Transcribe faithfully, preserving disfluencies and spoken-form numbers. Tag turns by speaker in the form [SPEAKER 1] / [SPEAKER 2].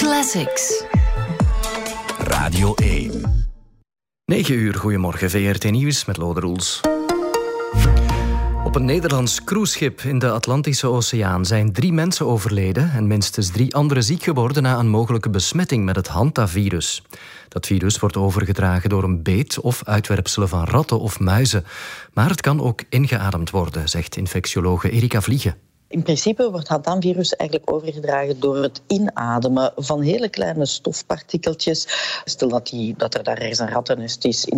[SPEAKER 1] Classics.
[SPEAKER 2] Radio één.
[SPEAKER 3] negen uur, goedemorgen, V R T Nieuws met Lode Roels. Op een Nederlands cruiseschip in de Atlantische Oceaan zijn drie mensen overleden en minstens drie anderen ziek geworden na een mogelijke besmetting met het hantavirus. Dat virus wordt overgedragen door een beet of uitwerpselen van ratten of muizen. Maar het kan ook ingeademd worden, zegt infectiologe Erika Vliegen.
[SPEAKER 4] In principe wordt hantavirus eigenlijk overgedragen door het inademen van hele kleine stofpartikeltjes. Stel dat, die, dat er daar ergens een rattennest is